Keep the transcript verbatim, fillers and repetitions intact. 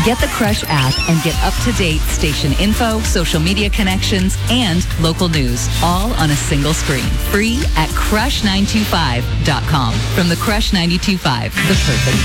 Get the Crush app and get up-to-date station info, social media connections, and local news, all on a single screen. Free at crush nine two five dot com. From the Crush ninety-two point five, the perfect